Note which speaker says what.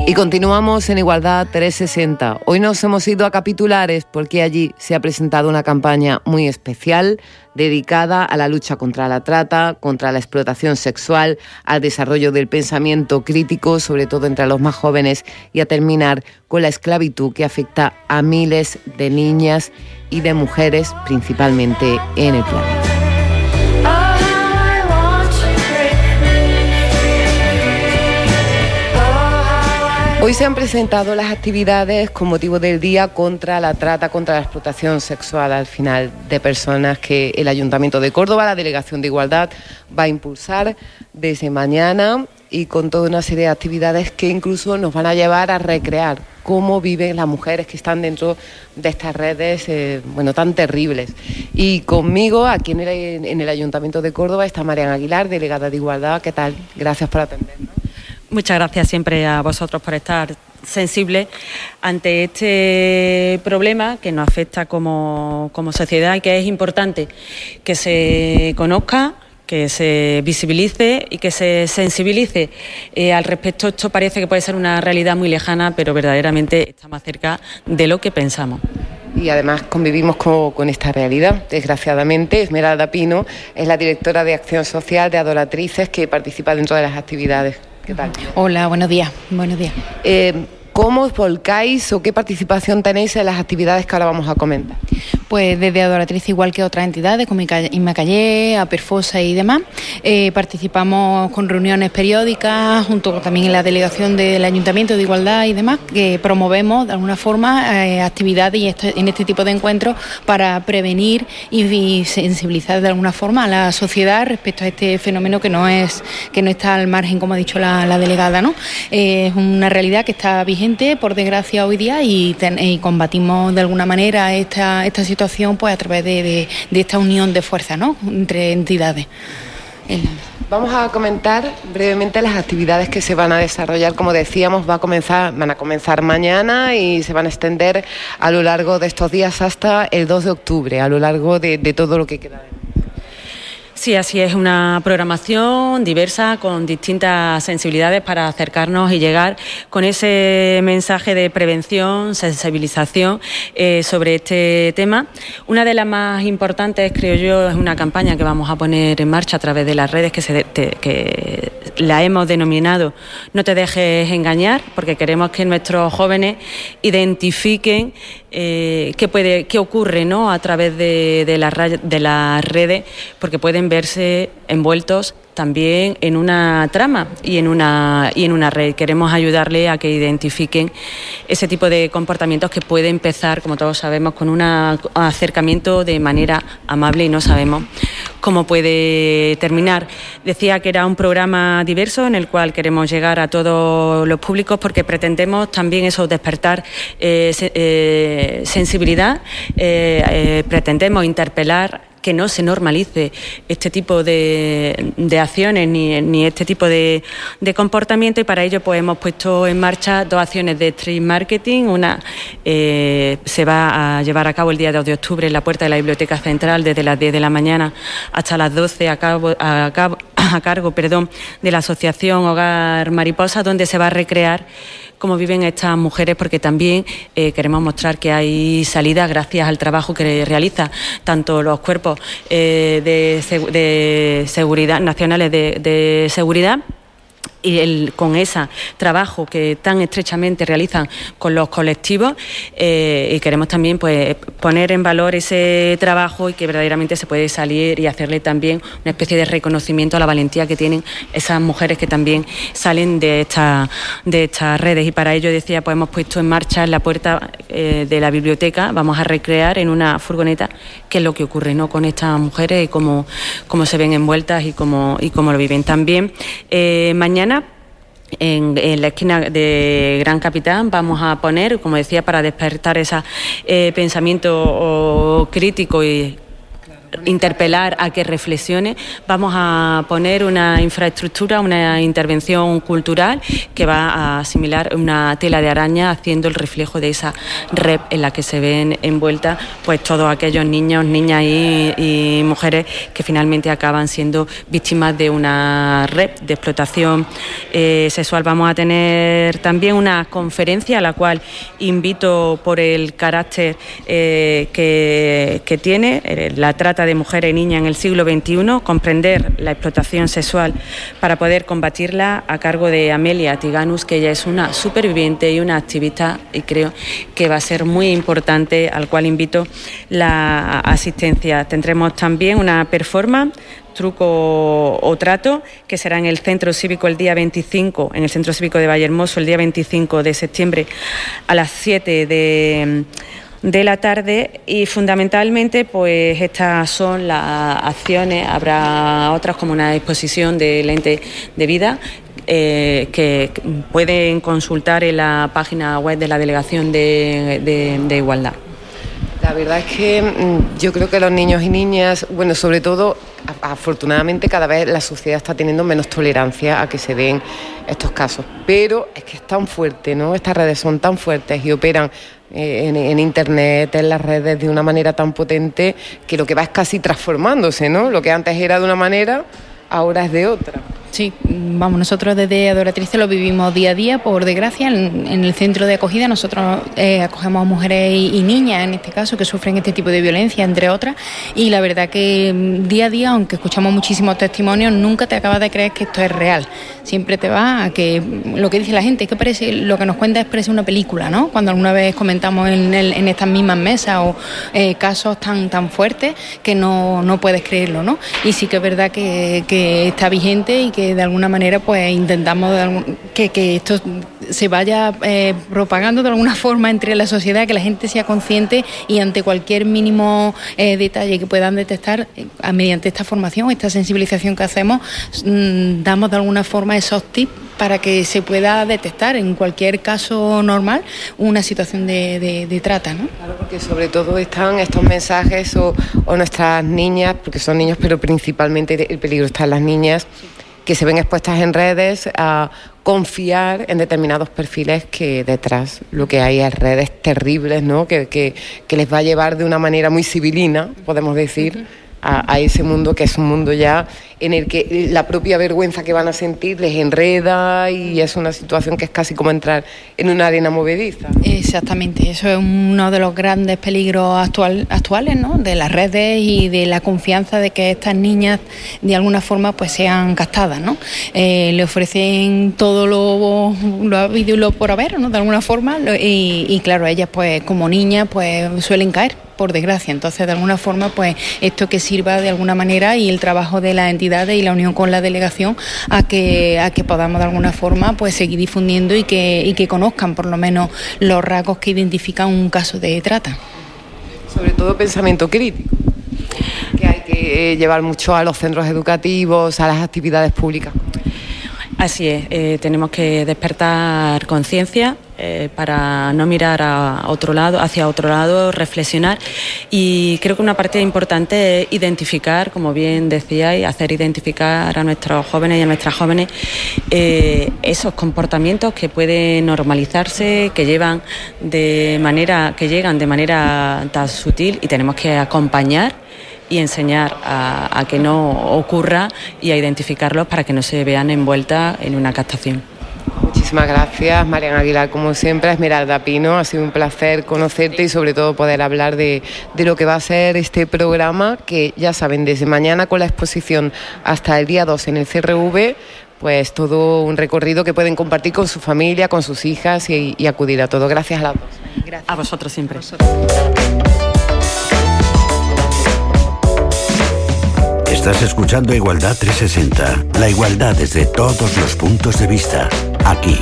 Speaker 1: Y continuamos en Igualdad 360. Hoy nos hemos ido a Capitulares porque allí se ha presentado una campaña muy especial dedicada a la lucha contra la trata, contra la explotación sexual, al desarrollo del pensamiento crítico, sobre todo entre los más jóvenes, y a terminar con la esclavitud que afecta a miles de niñas y de mujeres, principalmente en el planeta. Hoy se han presentado las actividades con motivo del Día contra la Trata, contra la Explotación Sexual al final de personas que el Ayuntamiento de Córdoba, la Delegación de Igualdad, va a impulsar desde mañana y con toda una serie de actividades que incluso nos van a llevar a recrear cómo viven las mujeres que están dentro de estas redes tan terribles. Y conmigo, aquí en el Ayuntamiento de Córdoba, está Marian Aguilar, delegada de Igualdad. ¿Qué tal? Gracias por atendernos.
Speaker 2: Muchas gracias siempre a vosotros por estar sensibles ante este problema que nos afecta como sociedad y que es importante que se conozca, que se visibilice y que se sensibilice al respecto. Esto parece que puede ser una realidad muy lejana, pero verdaderamente está más cerca de lo que pensamos.
Speaker 1: Y además convivimos con esta realidad, desgraciadamente. Esmeralda Pino es la directora de Acción Social de Adoratrices, que participa dentro de las actividades. ¿Qué tal?
Speaker 3: Hola, buenos días. Buenos días.
Speaker 1: ¿Cómo os volcáis o qué participación tenéis en las actividades que ahora vamos a comentar?
Speaker 3: Pues desde Adoratriz, igual que otras entidades como Inmacallé, Aperfosa y demás, participamos con reuniones periódicas, junto también en la delegación del Ayuntamiento de Igualdad y demás, que promovemos de alguna forma actividades en este tipo de encuentros para prevenir y sensibilizar de alguna forma a la sociedad respecto a este fenómeno que no está al margen, como ha dicho la delegada, ¿no? Es una realidad que está vigente, por desgracia, hoy día y combatimos de alguna manera esta situación pues a través de esta unión de fuerzas, ¿no?, entre entidades.
Speaker 1: Vamos a comentar brevemente las actividades que se van a desarrollar. Como decíamos, van a comenzar mañana y se van a extender a lo largo de estos días hasta el 2 de octubre, a lo largo de todo lo que queda.
Speaker 2: Sí, así es, una programación diversa con distintas sensibilidades para acercarnos y llegar con ese mensaje de prevención, sensibilización sobre este tema. Una de las más importantes, creo yo, es una campaña que vamos a poner en marcha a través de las redes que la hemos denominado No te dejes engañar, porque queremos que nuestros jóvenes identifiquen qué ocurre, ¿no?, a través de las redes, porque pueden verse envueltos también en una trama y en una red. Queremos ayudarle a que identifiquen ese tipo de comportamientos que puede empezar, como todos sabemos, con un acercamiento de manera amable y no sabemos cómo puede terminar. Decía que era un programa diverso en el cual queremos llegar a todos los públicos porque pretendemos también despertar sensibilidad, pretendemos interpelar que no se normalice este tipo de acciones ni este tipo de comportamiento, y para ello pues hemos puesto en marcha 2 acciones de street marketing. Una se va a llevar a cabo el día 2 de octubre en la puerta de la Biblioteca Central desde las 10 de la mañana hasta las 12 a cargo de la Asociación Hogar Mariposa, donde se va a recrear cómo viven estas mujeres, porque también queremos mostrar que hay salida gracias al trabajo que realiza tanto los cuerpos de seguridad nacionales de seguridad y con ese trabajo que tan estrechamente realizan con los colectivos, y queremos también pues poner en valor ese trabajo y que verdaderamente se puede salir y hacerle también una especie de reconocimiento a la valentía que tienen esas mujeres que también salen de estas redes. Y para ello, decía, pues hemos puesto en marcha en la puerta de la biblioteca, vamos a recrear en una furgoneta qué es lo que ocurre, ¿no?, con estas mujeres y cómo se ven envueltas y cómo lo viven. También mañana en la esquina de Gran Capitán vamos a poner, como decía, para despertar ese pensamiento crítico y interpelar a que reflexione, vamos a poner una infraestructura, una intervención cultural que va a asimilar una tela de araña, haciendo el reflejo de esa red en la que se ven envueltas pues todos aquellos niños, niñas y mujeres que finalmente acaban siendo víctimas de una red de explotación sexual. Vamos a tener también una conferencia a la cual invito por el carácter que tiene la trata de mujeres y niñas en el siglo XXI, comprender la explotación sexual para poder combatirla, a cargo de Amelia Tiganus, que ella es una superviviente y una activista, y creo que va a ser muy importante, al cual invito la asistencia. Tendremos también una performance, Truco o Trato, que será en el Centro Cívico el día 25, en el Centro Cívico de Vallehermoso, el día 25 de septiembre a las 7 de la tarde, y fundamentalmente pues estas son las acciones. Habrá otras, como una exposición de lente de vida que pueden consultar en la página web de la Delegación de Igualdad.
Speaker 1: La verdad es que yo creo que los niños y niñas, bueno, sobre todo, afortunadamente cada vez la sociedad está teniendo menos tolerancia a que se den estos casos, pero es que es tan fuerte, ¿no? Estas redes son tan fuertes y operan en Internet, en las redes, de una manera tan potente, que lo que va es casi transformándose, ¿no? Lo que antes era de una manera, ahora es de otra.
Speaker 3: Sí, vamos, nosotros desde Adoratrices lo vivimos día a día, por desgracia. En el centro de acogida nosotros acogemos a mujeres y niñas, en este caso, que sufren este tipo de violencia, entre otras, y la verdad que día a día, aunque escuchamos muchísimos testimonios, nunca te acabas de creer que esto es real. Siempre te va a que lo que dice la gente es que parece, lo que nos cuenta parece una película, ¿no? Cuando alguna vez comentamos en estas mismas mesas o casos tan fuertes que no puedes creerlo, ¿no? Y sí que es verdad que está vigente, y que de alguna manera pues intentamos que esto se vaya propagando de alguna forma entre la sociedad, que la gente sea consciente, y ante cualquier mínimo detalle que puedan detectar, mediante esta formación, esta sensibilización que hacemos, damos de alguna forma esos tips para que se pueda detectar en cualquier caso normal una situación de trata, ¿no?
Speaker 1: Claro, porque sobre todo están estos mensajes o nuestras niñas, porque son niños, pero principalmente el peligro está en las niñas, que se ven expuestas en redes a confiar en determinados perfiles, que detrás lo que hay es redes terribles, ¿no? Que les va a llevar de una manera muy civilina, podemos decir, a ese mundo que es un mundo ya en el que la propia vergüenza que van a sentir les enreda, y es una situación que es casi como entrar en una arena movediza.
Speaker 3: Exactamente, eso es uno de los grandes peligros actuales, ¿no? De las redes y de la confianza de que estas niñas de alguna forma pues sean captadas, ¿no? Le ofrecen todo lo habido y lo por haber, ¿no? De alguna forma, y claro, ellas pues como niñas pues suelen caer, por desgracia. Entonces, de alguna forma, pues esto que sirva de alguna manera, y el trabajo de las entidades y la unión con la delegación, a que podamos de alguna forma pues seguir difundiendo y que conozcan por lo menos los rasgos que identifican un caso de trata.
Speaker 1: Sobre todo pensamiento crítico, que hay que llevar mucho a los centros educativos, a las actividades públicas.
Speaker 2: Así es, tenemos que despertar conciencia para no mirar hacia otro lado, reflexionar, y creo que una parte importante es identificar, como bien decíais, hacer identificar a nuestros jóvenes y a nuestras jóvenes esos comportamientos que pueden normalizarse, que llegan de manera tan sutil, y tenemos que acompañar y enseñar a que no ocurra, y a identificarlos para que no se vean envueltas en una captación.
Speaker 1: Muchísimas gracias, Marian Aguilar, como siempre. Esmeralda Pino, ha sido un placer conocerte y sobre todo poder hablar de lo que va a ser este programa, que ya saben, desde mañana con la exposición hasta el día 2 en el CRV, pues todo un recorrido que pueden compartir con su familia, con sus hijas, y acudir a todo. Gracias a las dos.
Speaker 2: Gracias. A vosotros siempre.
Speaker 4: Estás escuchando Igualdad 360, la igualdad desde todos los puntos de vista, aquí